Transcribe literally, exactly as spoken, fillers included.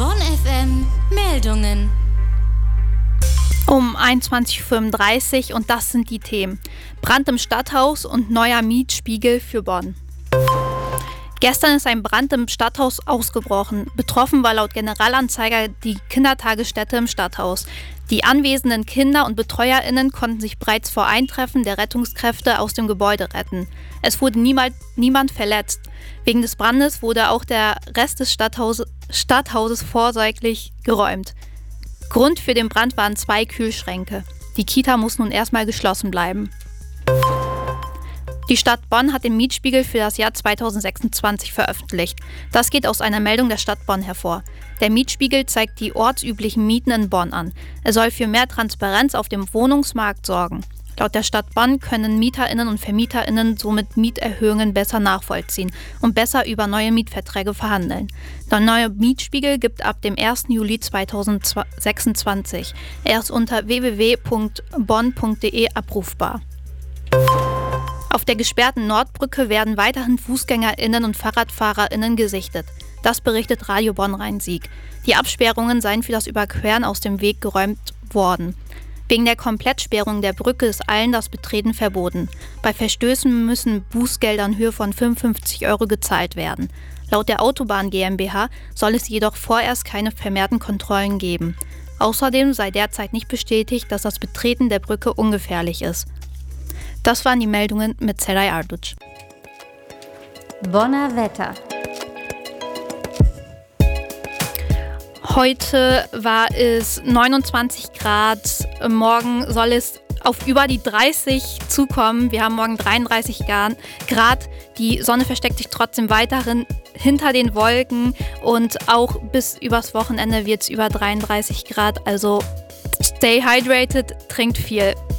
Bonn F M Meldungen. Um einundzwanzig Uhr fünfunddreißig und das sind die Themen. Brand im Stadthaus und neuer Mietspiegel für Bonn. Gestern ist ein Brand im Stadthaus ausgebrochen. Betroffen war laut Generalanzeiger die Kindertagesstätte im Stadthaus. Die anwesenden Kinder und BetreuerInnen konnten sich bereits vor Eintreffen der Rettungskräfte aus dem Gebäude retten. Es wurde niemand, niemand verletzt. Wegen des Brandes wurde auch der Rest des Stadthaus, Stadthauses vorsorglich geräumt. Grund für den Brand waren zwei Kühlschränke. Die Kita muss nun erstmal geschlossen bleiben. Die Stadt Bonn hat den Mietspiegel für das Jahr zweitausendsechsundzwanzig veröffentlicht. Das geht aus einer Meldung der Stadt Bonn hervor. Der Mietspiegel zeigt die ortsüblichen Mieten in Bonn an. Er soll für mehr Transparenz auf dem Wohnungsmarkt sorgen. Laut der Stadt Bonn können MieterInnen und VermieterInnen somit Mieterhöhungen besser nachvollziehen und besser über neue Mietverträge verhandeln. Der neue Mietspiegel gibt ab dem ersten Juli zweitausendsechsundzwanzig. Er ist unter w w w punkt bonn punkt d e abrufbar. Auf der gesperrten Nordbrücke werden weiterhin FußgängerInnen und FahrradfahrerInnen gesichtet. Das berichtet Radio Bonn Rhein-Sieg. Die Absperrungen seien für das Überqueren aus dem Weg geräumt worden. Wegen der Komplettsperrung der Brücke ist allen das Betreten verboten. Bei Verstößen müssen Bußgelder in Höhe von fünfundfünfzig Euro gezahlt werden. Laut der Autobahn GmbH soll es jedoch vorerst keine vermehrten Kontrollen geben. Außerdem sei derzeit nicht bestätigt, dass das Betreten der Brücke ungefährlich ist. Das waren die Meldungen mit Seray Arduc. Bonner Wetter. Heute war es neunundzwanzig Grad, morgen soll es auf über die dreißig zukommen. Wir haben morgen dreiunddreißig Grad. Die Sonne versteckt sich trotzdem weiterhin hinter den Wolken und auch bis übers Wochenende wird es über dreiunddreißig Grad. Also stay hydrated, trinkt viel.